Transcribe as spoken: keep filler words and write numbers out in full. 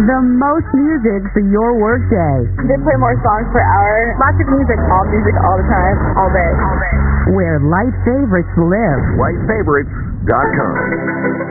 The most music for your workday. They play more songs per hour. Lots of music. All music all the time. All day. All day. Where light favorites live. light favorites dot com